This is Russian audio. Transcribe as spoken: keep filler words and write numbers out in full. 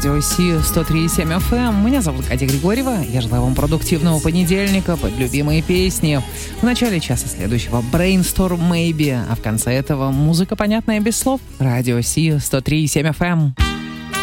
Радио Си сто три и семь эф эм. Меня зовут Катя Григорьева. Я желаю вам продуктивного понедельника под любимые песни. В начале часа следующего Brainstorm Maybe, а в конце этого музыка, понятная без слов. Радио Си сто три и семь эф эм.